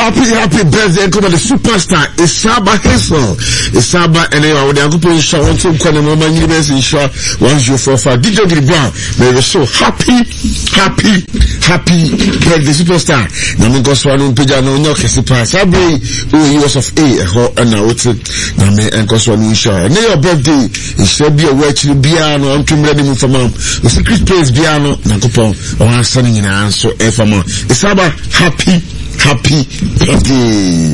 happy birthday come the superstar Isaba Hessel. Isaba and I would have put show on some kind of moment you best in short 1045 DJ Brown. They were so happy birthday superstar. Now go swallow pijano no kesipa sabre years of A and now it's na me and go swallow show. And your birthday it should be a watch piano I'm too ready for mom. The secret place piano na kupon o answering in answer for mom. Isaba happy birthday.